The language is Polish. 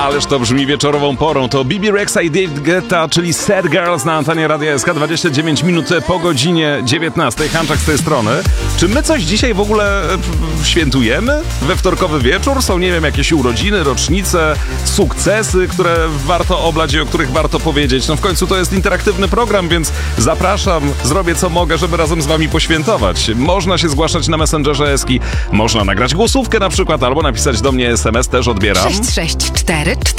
Ależ to brzmi wieczorową porą. To Bibi Rexa i David Guetta, czyli Sad Girls na antenie Radia SK. 29 minut po godzinie 19. Hanczak z tej strony. Czy my coś dzisiaj w ogóle świętujemy? We wtorkowy wieczór? Są, nie wiem, jakieś urodziny, rocznice, sukcesy, które warto oblać i o których warto powiedzieć. No w końcu to jest interaktywny program, więc zapraszam, zrobię co mogę, żeby razem z wami poświętować. Można się zgłaszać na Messengerze Eski, można nagrać głosówkę na przykład, albo napisać do mnie SMS, też odbieram. 664